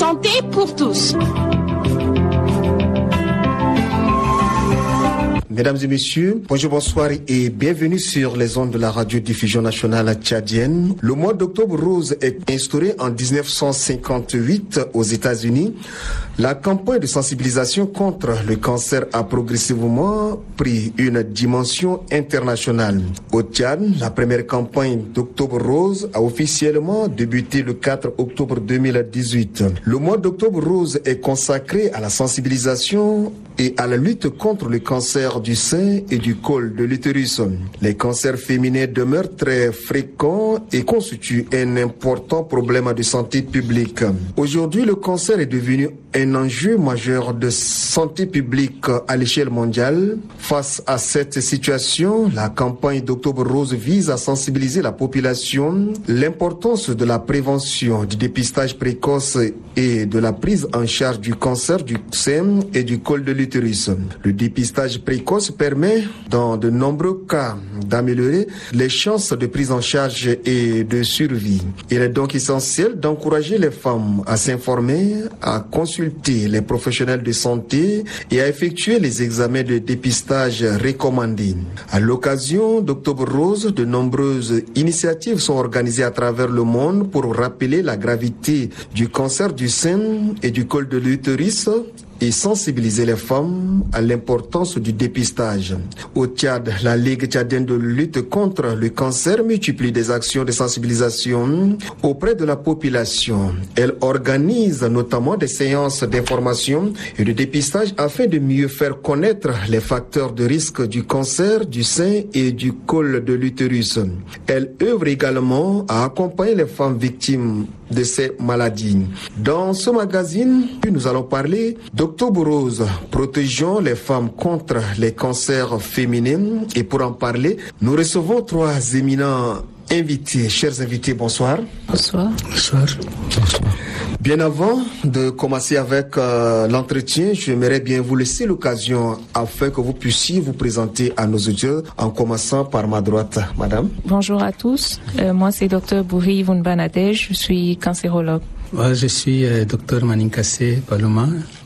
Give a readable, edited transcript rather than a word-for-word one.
santé pour tous. Mesdames et messieurs, bonjour, bonsoir et bienvenue sur les ondes de la radiodiffusion nationale tchadienne. Le mois d'octobre rose est instauré en 1958 aux États-Unis. La campagne de sensibilisation contre le cancer a progressivement pris une dimension internationale. Au Tchad, la première campagne d'octobre rose a officiellement débuté le 4 octobre 2018. Le mois d'octobre rose est consacré à la sensibilisation et à la lutte contre le cancer du sein et du col de l'utérus. Les cancers féminins demeurent très fréquents et constituent un important problème de santé publique. Aujourd'hui, le cancer est devenu un enjeu majeur de santé publique à l'échelle mondiale. Face à cette situation, la campagne d'Octobre Rose vise à sensibiliser la population, l'importance de la prévention, du dépistage précoce et de la prise en charge du cancer du sein et du col de l'utérus. Le dépistage précoce permet, dans de nombreux cas, d'améliorer les chances de prise en charge et de survie. Il est donc essentiel d'encourager les femmes à s'informer, à consulter les professionnels de santé et à effectuer les examens de dépistage recommandés. À l'occasion d'Octobre Rose, de nombreuses initiatives sont organisées à travers le monde pour rappeler la gravité du cancer du sein et du col de l'utérus et sensibiliser les femmes à l'importance du dépistage. Au Tchad, la Ligue tchadienne de lutte contre le cancer multiplie des actions de sensibilisation auprès de la population. Elle organise notamment des séances d'information et de dépistage afin de mieux faire connaître les facteurs de risque du cancer du sein et du col de l'utérus. Elle œuvre également à accompagner les femmes victimes de ces maladies. Dans ce magazine, nous allons parler d'Octobre Rose, protégeons les femmes contre les cancers féminins. Et pour en parler, nous recevons trois éminents invités. Chers invités, bonsoir. Bonsoir. Bonsoir. Bonsoir. Bien avant de commencer avec l'entretien, j'aimerais bien vous laisser l'occasion afin que vous puissiez vous présenter à nos auditeurs, en commençant par ma droite. Madame. Bonjour à tous. Moi, c'est Dr Bouri Vunbanadej. Je suis cancérologue. Moi, je suis Dr Maninkase Paloma.